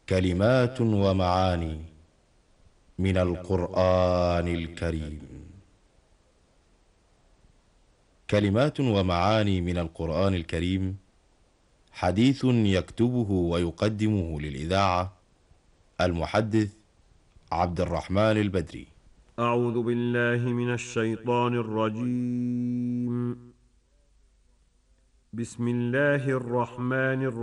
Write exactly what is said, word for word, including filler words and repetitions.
كلمات ومعاني من القرآن الكريم. كلمات ومعاني من القرآن الكريم حديث يكتبه ويقدمه للإذاعة المحدث عبد الرحمن البدري. أعوذ بالله من الشيطان الرجيم. بسم الله الرحمن الرحيم.